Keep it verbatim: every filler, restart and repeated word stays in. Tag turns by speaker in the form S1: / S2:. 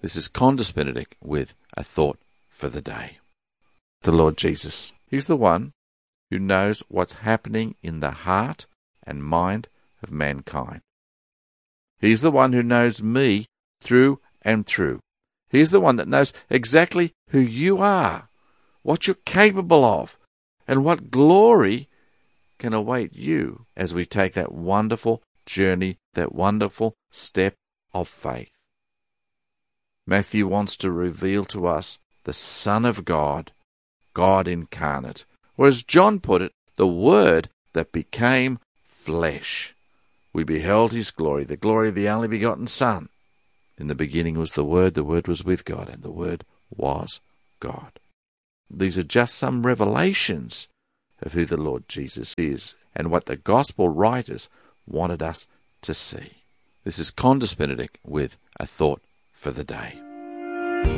S1: This is Condis Benedict with a thought for the day. The Lord Jesus. He's the one who knows what's happening in the heart and mind of mankind. He's the one who knows me through and through. He's the one that knows exactly who you are, what you're capable of, and what glory can await you as we take that wonderful journey, that wonderful step of faith. Matthew wants to reveal to us the Son of God, God incarnate, or as John put it, the Word that became flesh. We beheld his glory, the glory of the only begotten Son. In the beginning was the Word, the Word was with God, and the Word was God. These are just some revelations of who the Lord Jesus is and what the Gospel writers wanted us to see. This is Condis Benedict with a thought for the day.